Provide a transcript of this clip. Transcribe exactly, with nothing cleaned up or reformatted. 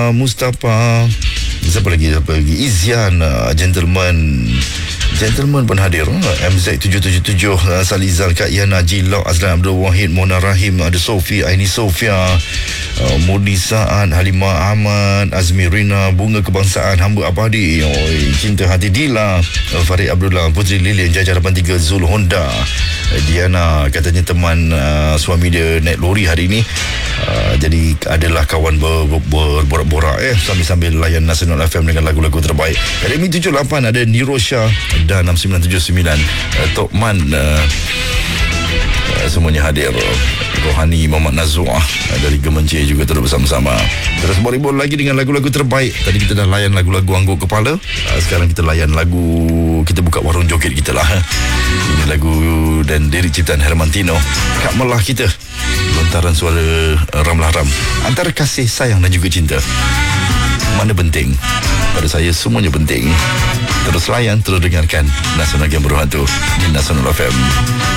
Mustafa, siapa lagi siapa lagi Izian, uh, Gentleman Gentleman pun hadir. M Z tujuh tujuh tujuh, uh, Salizal, Kak Yana, Jilok, Azlan Abdul Wahid, Mona Rahim, ada Sofi, Aini Sofia, uh, Murni Saad, Halimah Ahmad, Azmi Rina, Bunga Kebangsaan, Hamba Abadi, oh, Cinta Hati Dila, uh, Farid Abdullah, Putri Lilian, Jajar lapan tiga, Zul Honda, uh, Diana katanya teman uh, suami dia naik lori hari ini. Uh, jadi adalah kawan ber, ber, ber, borak-borak eh sambil-sambil layan Nasional F M dengan lagu-lagu terbaik. Akademi tujuh lapan ada Nirosha dan enam sembilan tujuh sembilan, uh, Tokman, uh, uh, semuanya hadir. Rohani, Muhammad Nazwa, uh, dari Gemencir juga terus bersama-sama. Terus beribul lagi dengan lagu-lagu terbaik. Tadi kita dah layan lagu-lagu angguk kepala, uh, sekarang kita layan lagu, kita buka warung joget kita lah. Ini lagu dan lirik ciptaan Hermantino, Kak Melah Kita, lontaran suara uh, Ramlah Ram. Antara kasih sayang dan juga cinta, mana penting? Pada saya semuanya penting. Terus layan, terus dengarkan Nasional Game Berhantu di Nasional F M.